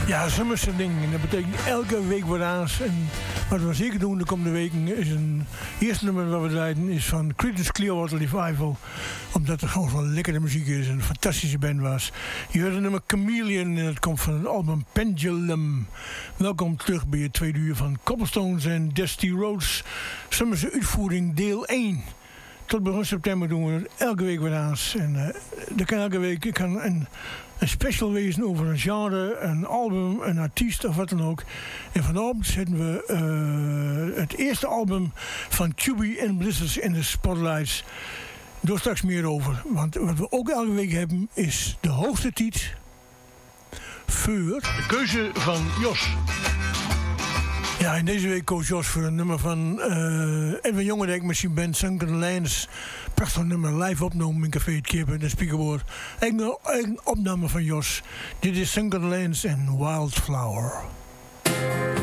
Ja, zomerse ding. Dat betekent elke week wat aans. En wat we zeker doen de komende weken is een eerste nummer wat we draaien is van Creedence Clearwater Revival. Omdat het gewoon zo'n lekkere muziek is en een fantastische band was. Je hoort het nummer Chameleon en het komt van het album Pendulum. Welkom terug bij je tweede uur van Cobblestones en Dusty Rhodes. Zomerse uitvoering deel 1. Tot begin september doen we het elke week weer aan. En dat kan elke week een special wezen over een genre, een album, een artiest of wat dan ook. En vanavond zetten we het eerste album van QB and Blizzards in de spotlights. Daar straks meer over. Want wat we ook elke week hebben is de hoogste tijd voor de keuze van Jos. Ja, in deze week koos Jos voor een nummer van Edwin Jongendijk met zijn band Sunken Lands. Prachtig nummer, live opname in Café het Kippen, de Spiekerwoord. Een opname van Jos. Dit is Sunken Lands en Wildflower.